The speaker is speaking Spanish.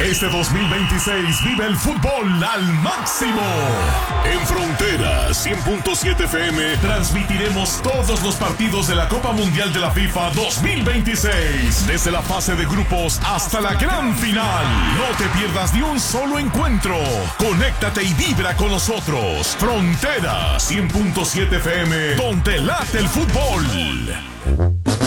Este 2026 vive el fútbol al máximo. En Frontera 100.7 FM transmitiremos todos los partidos de la Copa Mundial de la FIFA 2026. Desde la fase de grupos hasta la gran final. No te pierdas ni un solo encuentro. Conéctate y vibra con nosotros. Frontera 100.7 FM, donde late el fútbol.